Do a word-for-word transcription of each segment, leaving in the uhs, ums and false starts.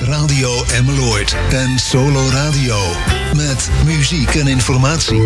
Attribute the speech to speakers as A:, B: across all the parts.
A: Radio Emmeloord en Solo Radio. Met muziek en informatie.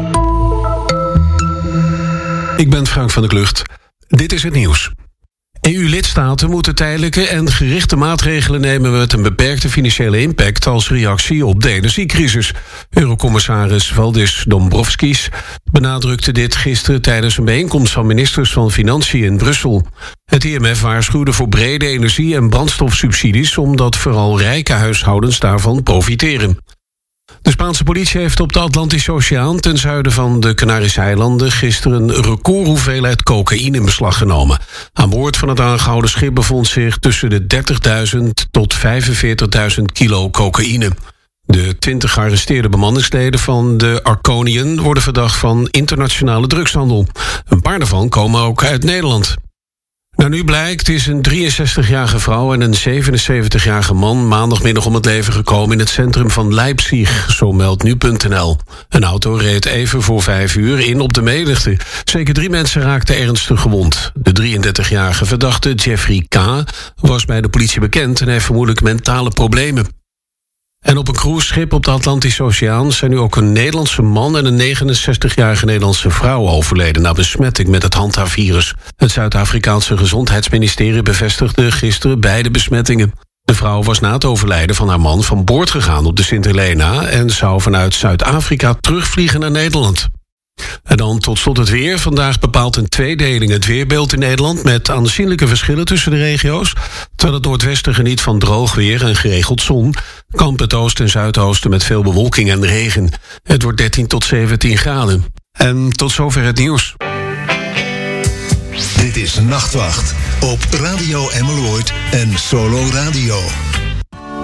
B: Ik ben Frank van der Klucht. Dit is het nieuws. E U-lidstaten moeten tijdelijke en gerichte maatregelen nemen met een beperkte financiële impact als reactie op de energiecrisis. Eurocommissaris Valdis Dombrovskis benadrukte dit gisteren tijdens een bijeenkomst van ministers van Financiën in Brussel. Het I M F waarschuwde voor brede energie- en brandstofsubsidies omdat vooral rijke huishoudens daarvan profiteren. De Spaanse politie heeft op de Atlantische Oceaan ten zuiden van de Canarische eilanden gisteren een recordhoeveelheid cocaïne in beslag genomen. Aan boord van het aangehouden schip bevond zich tussen de dertigduizend tot vijfenveertigduizend kilo cocaïne. De twintig gearresteerde bemanningsleden van de Arconian worden verdacht van internationale drugshandel. Een paar daarvan komen ook uit Nederland. Nou, nu blijkt, is een drieënzestigjarige vrouw en een zevenenzeventigjarige man maandagmiddag om het leven gekomen in het centrum van Leipzig, zo meldt nu punt n l. Een auto reed even voor vijf uur in op de menigte. Zeker drie mensen raakten ernstig gewond. De drieëndertigjarige verdachte, Jeffrey K., was bij de politie bekend en heeft vermoedelijk mentale problemen. En op een cruiseschip op de Atlantische Oceaan zijn nu ook een Nederlandse man en een negenenzestigjarige Nederlandse vrouw overleden na besmetting met het Hanta-virus. Het Zuid-Afrikaanse Gezondheidsministerie bevestigde gisteren beide besmettingen. De vrouw was na het overlijden van haar man van boord gegaan op de Sint Helena en zou vanuit Zuid-Afrika terugvliegen naar Nederland. En dan tot slot het weer. Vandaag bepaalt een tweedeling het weerbeeld in Nederland met aanzienlijke verschillen tussen de regio's. Terwijl het noordwesten geniet van droog weer en geregeld zon, kampt het oosten en zuidoosten met veel bewolking en regen. Het wordt dertien tot zeventien graden. En tot zover het nieuws.
A: Dit is Nachtwacht op Radio Emmeloord en Solo Radio.